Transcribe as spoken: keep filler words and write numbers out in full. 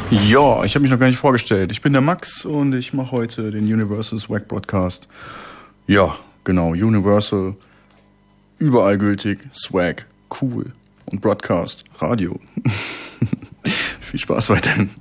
Ja, ich habe mich noch gar nicht vorgestellt. Ich bin der Max und ich mache heute den Universal Swag Broadcast. Ja, genau, Universal, überall gültig, Swag, cool und Broadcast, Radio. Viel Spaß weiterhin.